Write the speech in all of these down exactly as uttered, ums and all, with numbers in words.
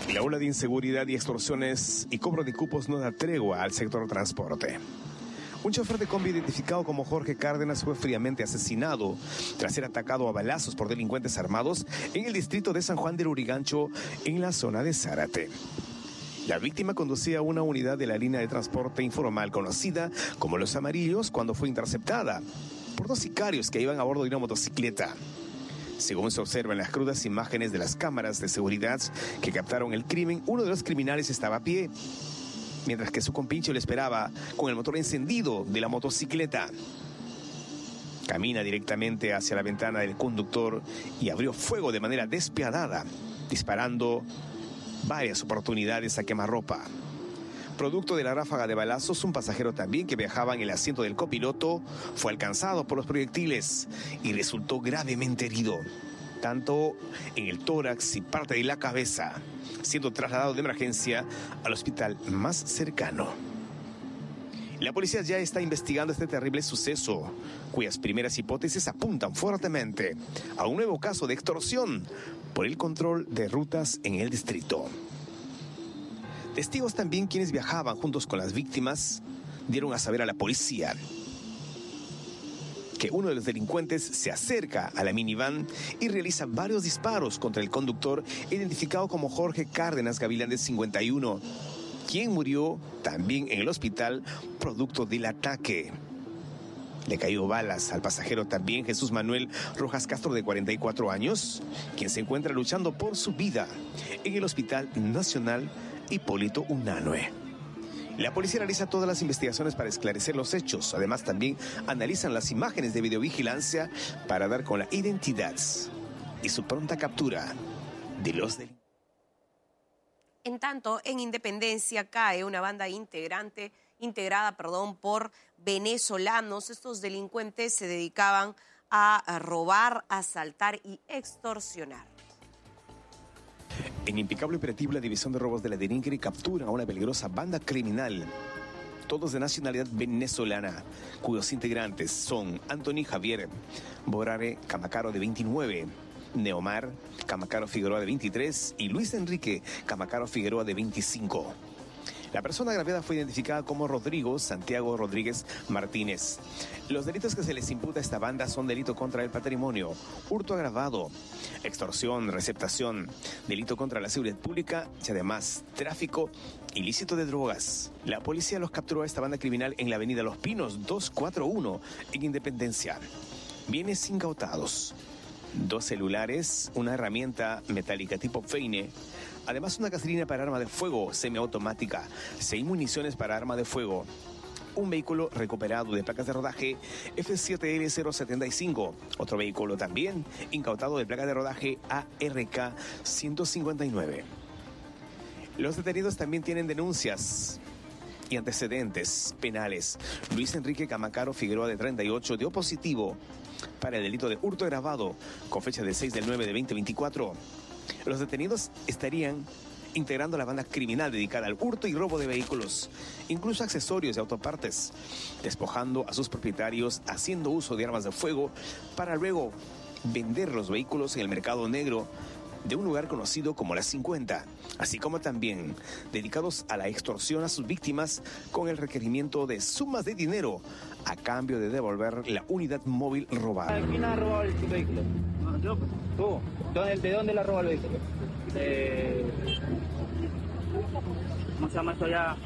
La ola de inseguridad y extorsiones y cobro de cupos no da tregua al sector transporte. Un chofer de combi identificado como Jorge Cárdenas fue fríamente asesinado tras ser atacado a balazos por delincuentes armados en el distrito de San Juan del Urigancho, en la zona de Zárate. La víctima conducía una unidad de la línea de transporte informal conocida como Los Amarillos cuando fue interceptada por dos sicarios que iban a bordo de una motocicleta. Según se observa en las crudas imágenes de las cámaras de seguridad que captaron el crimen, uno de los criminales estaba a pie, mientras que su compinche le esperaba con el motor encendido de la motocicleta. Camina directamente hacia la ventana del conductor y abrió fuego de manera despiadada, disparando varias oportunidades a quemarropa. Producto de la ráfaga de balazos, un pasajero también que viajaba en el asiento del copiloto fue alcanzado por los proyectiles y resultó gravemente herido, tanto en el tórax y parte de la cabeza, siendo trasladado de emergencia al hospital más cercano. La policía ya está investigando este terrible suceso, cuyas primeras hipótesis apuntan fuertemente a un nuevo caso de extorsión por el control de rutas en el distrito. Testigos también, quienes viajaban juntos con las víctimas, dieron a saber a la policía que uno de los delincuentes se acerca a la minivan y realiza varios disparos contra el conductor, identificado como Jorge Cárdenas Gavilán, de cincuenta y uno, quien murió también en el hospital producto del ataque. Le cayó balas al pasajero también Jesús Manuel Rojas Castro, de cuarenta y cuatro años, quien se encuentra luchando por su vida en el Hospital Nacional Hipólito Unanue. La policía realiza todas las investigaciones para esclarecer los hechos. Además, también analizan las imágenes de videovigilancia para dar con la identidad y su pronta captura de los delincuentes. En tanto, en Independencia cae una banda integrante, integrada perdón, por venezolanos. Estos delincuentes se dedicaban a robar, asaltar y extorsionar. En impecable operativo, la División de Robos de la Derinque captura a una peligrosa banda criminal, todos de nacionalidad venezolana, cuyos integrantes son Anthony Javier Borare Camacaro, de veintinueve, Neomar Camacaro Figueroa, de veintitrés, y Luis Enrique Camacaro Figueroa, de veinticinco. La persona agraviada fue identificada como Rodrigo Santiago Rodríguez Martínez. Los delitos que se les imputa a esta banda son delito contra el patrimonio, hurto agravado, extorsión, receptación, delito contra la seguridad pública y además tráfico ilícito de drogas. La policía los capturó a esta banda criminal en la avenida Los Pinos doscientos cuarenta y uno en Independencia. Bienes incautados: dos celulares, una herramienta metálica tipo Feine, además una gasolina para arma de fuego semiautomática, seis municiones para arma de fuego, un vehículo recuperado de placas de rodaje F siete L cero setenta y cinco, otro vehículo también incautado de placas de rodaje A R K ciento cincuenta y nueve. Los detenidos también tienen denuncias y antecedentes penales. Luis Enrique Camacaro Figueroa, de treinta y ocho, dio positivo para el delito de hurto agravado con fecha del seis del nueve de veinte veinticuatro. Los detenidos estarían integrando la banda criminal dedicada al hurto y robo de vehículos, incluso accesorios y autopartes, despojando a sus propietarios, haciendo uso de armas de fuego para luego vender los vehículos en el mercado negro de un lugar conocido como La cincuenta, así como también dedicados a la extorsión a sus víctimas con el requerimiento de sumas de dinero a cambio de devolver la unidad móvil robada. ¿Quién ha robado el vehículo? No, yo. ¿Tú? ¿Dónde, ¿De dónde la robó el vehículo? De... ¿Cómo se llama esto allá?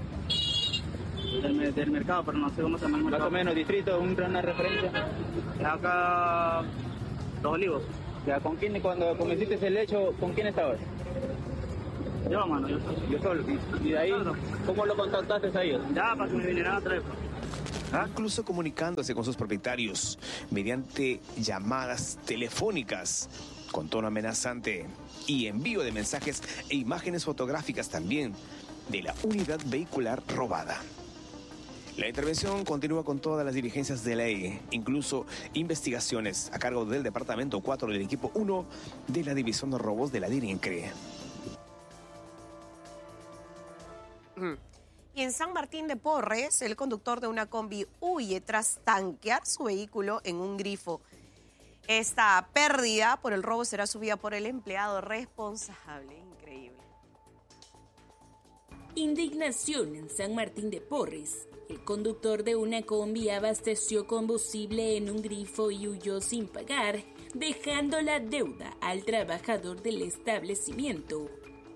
Del, del mercado, pero no sé cómo se llama el mercado. Más o menos, distrito, una referencia. Acá, Los Olivos. Ya, ¿con quién, cuando cometiste el hecho, con quién estabas? Yo, mano, yo solo. Yo solo. ¿Y, y de ahí, cómo lo contactaste a ellos? Ya, para que me vinieran a traer. Incluso comunicándose con sus propietarios mediante llamadas telefónicas con tono amenazante y envío de mensajes e imágenes fotográficas también de la unidad vehicular robada. La intervención continúa con todas las diligencias de ley, incluso investigaciones a cargo del Departamento cuatro del Equipo uno de la División de Robos de la Derinque. Y en San Martín de Porres, el conductor de una combi huye tras tanquear su vehículo en un grifo. Esta pérdida por el robo será subida por el empleado responsable. Increíble. Indignación en San Martín de Porres. El conductor de una combi abasteció combustible en un grifo y huyó sin pagar, dejando la deuda al trabajador del establecimiento.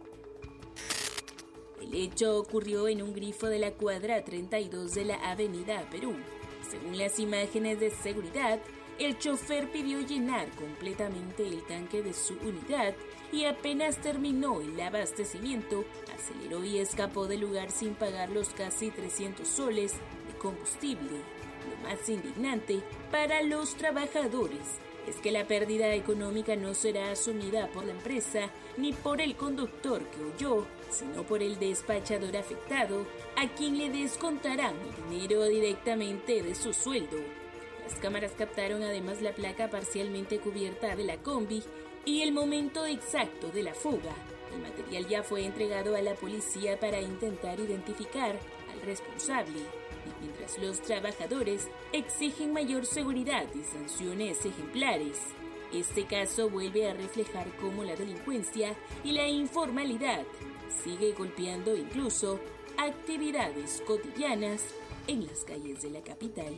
El hecho ocurrió en un grifo de la cuadra treinta y dos de la avenida Perú. Según las imágenes de seguridad, el chofer pidió llenar completamente el tanque de su unidad y apenas terminó el abastecimiento, aceleró y escapó del lugar sin pagar los casi trescientos soles de combustible. Lo más indignante para los trabajadores es que la pérdida económica no será asumida por la empresa ni por el conductor que huyó, sino por el despachador afectado, a quien le descontarán el dinero directamente de su sueldo. Las cámaras captaron además la placa parcialmente cubierta de la combi y el momento exacto de la fuga. El material ya fue entregado a la policía para intentar identificar al responsable. Y mientras los trabajadores exigen mayor seguridad y sanciones ejemplares, este caso vuelve a reflejar cómo la delincuencia y la informalidad sigue golpeando incluso actividades cotidianas en las calles de la capital.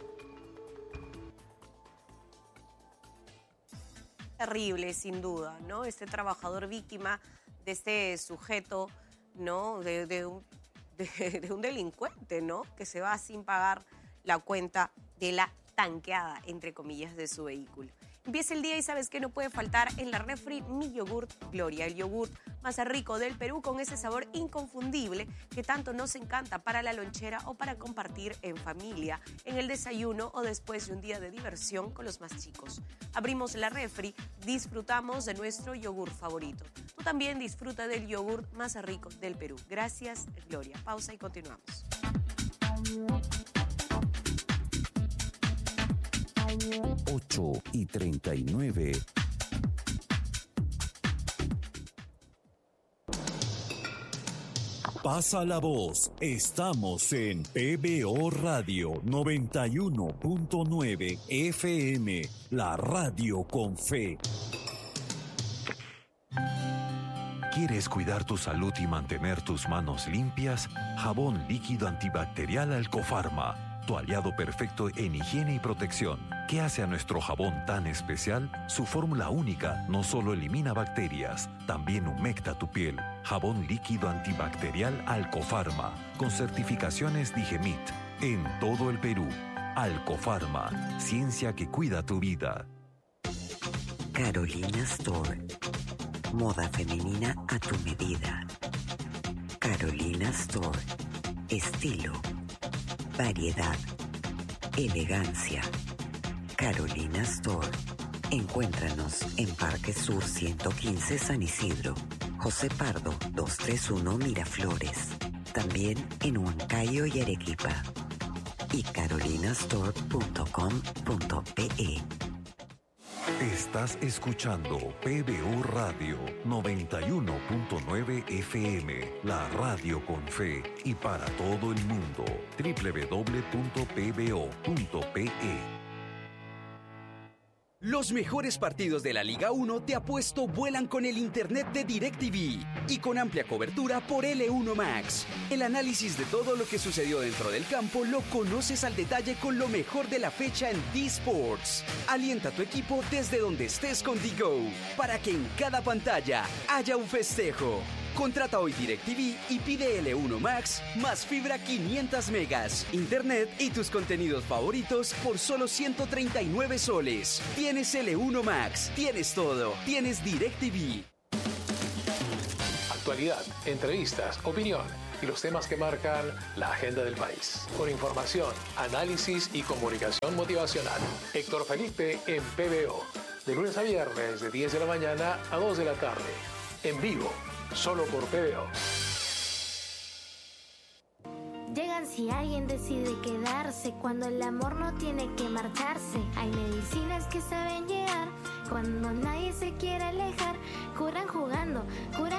Terrible, sin duda, ¿no? Este trabajador víctima de este sujeto, ¿no? De, de, un, de, de un delincuente, ¿no? Que se va sin pagar la cuenta de la tanqueada, entre comillas, de su vehículo. Empieza el día y sabes que no puede faltar en la refri mi yogurt Gloria, el yogurt más rico del Perú con ese sabor inconfundible que tanto nos encanta para la lonchera o para compartir en familia, en el desayuno o después de un día de diversión con los más chicos. Abrimos la refri, disfrutamos de nuestro yogur favorito. Tú también disfruta del yogur más rico del Perú. Gracias, Gloria. Pausa y continuamos. ocho y treinta y nueve. Pasa la voz. Estamos en P B O Radio noventa y uno punto nueve F M, la radio con fe. ¿Quieres cuidar tu salud y mantener tus manos limpias? Jabón líquido antibacterial Alcofarma, tu aliado perfecto en higiene y protección. ¿Qué hace a nuestro jabón tan especial? Su fórmula única no solo elimina bacterias, también humecta tu piel. Jabón líquido antibacterial Alcofarma, con certificaciones Digemit, en todo el Perú. Alcofarma, ciencia que cuida tu vida. Carolina Store, moda femenina a tu medida. Carolina Store, estilo, variedad, elegancia. Carolina Store. Encuéntranos en Parque Sur ciento quince San Isidro, José Pardo doscientos treinta y uno Miraflores. También en Huancayo y Arequipa. Y carolinastore punto com punto pe. Estás escuchando P B O Radio noventa y uno punto nueve F M, la radio con fe y para todo el mundo. doble u doble u doble u punto p b o punto p e. Los mejores partidos de la Liga uno te apuesto vuelan con el internet de DirecTV y con amplia cobertura por L uno Max. El análisis de todo lo que sucedió dentro del campo lo conoces al detalle con lo mejor de la fecha en D-Sports. Alienta a tu equipo desde donde estés con D-Go para que en cada pantalla haya un festejo. Contrata hoy DirecTV y pide L uno Max más fibra quinientos megas, internet y tus contenidos favoritos por solo ciento treinta y nueve soles. Tienes L uno Max, tienes todo, tienes DirecTV. Actualidad, entrevistas, opinión y los temas que marcan la agenda del país. Con información, análisis y comunicación motivacional. Héctor Felipe en P B O. De lunes a viernes de diez de la mañana a dos de la tarde. En vivo. Solo por P B O. Llegan si alguien decide quedarse, cuando el amor no tiene que marcharse. Hay medicinas que saben llegar cuando nadie se quiere alejar. Curan jugando, curan